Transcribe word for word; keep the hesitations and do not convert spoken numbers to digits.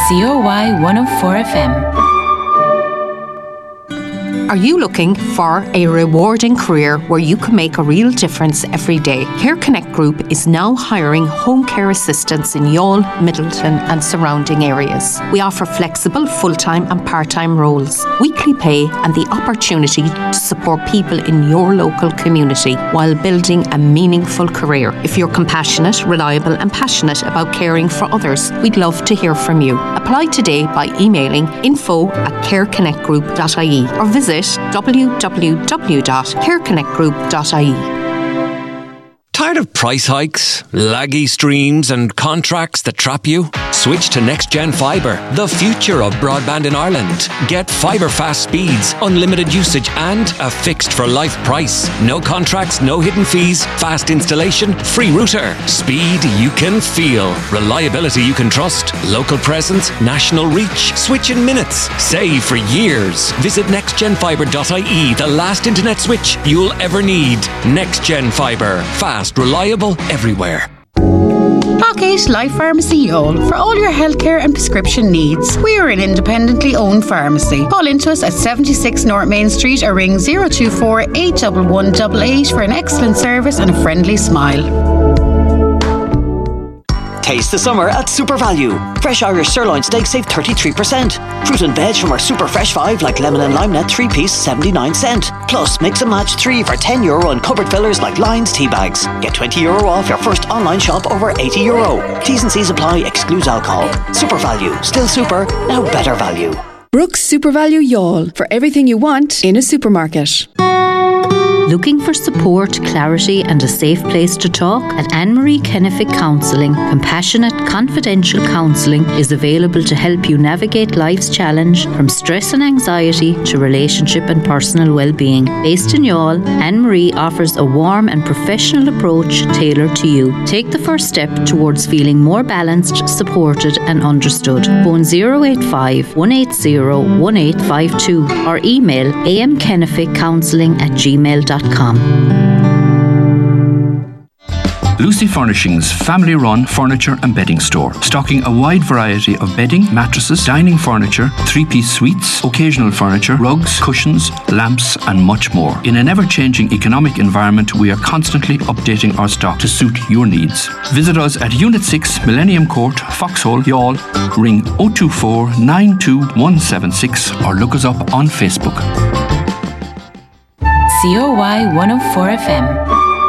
C O Y one oh four F M. Are you looking for a rewarding career where you can make a real difference every day? Care Connect Group is now hiring home care assistants in Youghal, Middleton and surrounding areas. We offer flexible full-time and part-time roles, weekly pay and the opportunity to support people in your local community while building a meaningful career. If you're compassionate, reliable and passionate about caring for others, we'd love to hear from you. Apply today by emailing info at careconnectgroup dot I E or visit w w w dot care connect group dot I E. Tired of price hikes, laggy streams and contracts that trap you? Switch to Next Gen Fibre, the future of broadband in Ireland. Get fibre fast speeds, unlimited usage and a fixed for life price. No contracts, no hidden fees, fast installation, free router. Speed you can feel. Reliability you can trust. Local presence, national reach. Switch in minutes. Save for years. Visit next gen fibre dot I E, the last internet switch you'll ever need. Next Gen Fibre. Fast, reliable, everywhere. Pocket Life Pharmacy Youghal for all your healthcare and prescription needs. We are an independently owned pharmacy. Call into us at seventy-six North Main Street or ring zero two four, eight one one, eight eight for an excellent service and a friendly smile. Taste the summer at Super Value. Fresh Irish sirloin steak save thirty-three percent. Fruit and veg from our Super Fresh five like lemon and lime net three piece seventy-nine cent. Plus mix and match three for ten euro and cupboard fillers like Lions tea bags. Get twenty euro off your first online shop over eighty euro. T's and C's apply, excludes alcohol. Super Value. Still super, now better value. Brooks Super Value Youghal for everything you want in a supermarket. Looking for support, clarity and a safe place to talk? At Anne-Marie Kennefic Counselling, compassionate, confidential counselling is available to help you navigate life's challenge from stress and anxiety to relationship and personal well-being. Based in Youghal, Anne-Marie offers a warm and professional approach tailored to you. Take the first step towards feeling more balanced, supported and understood. Phone zero eight five, one eight zero, one eight five two or email amkenneficcounselling at gmail dot com. Lucy Furnishings family-run furniture and bedding store, stocking a wide variety of bedding, mattresses, dining furniture, three-piece suites, occasional furniture, rugs, cushions, lamps and much more. In an ever-changing economic environment, we are constantly updating our stock to suit your needs. Visit us at Unit six, Millennium Court, Foxhole, Youghal. Ring oh two four, nine two one seven six or look us up on Facebook. C O Y one oh four F M.